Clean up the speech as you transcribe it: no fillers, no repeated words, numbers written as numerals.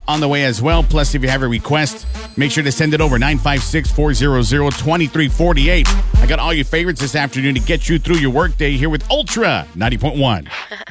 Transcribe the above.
on the way as well. Plus, if you have a request, make sure to send it over 956-400-2348. I got all your favorites this afternoon to get you through your workday here with Ultra 90.1.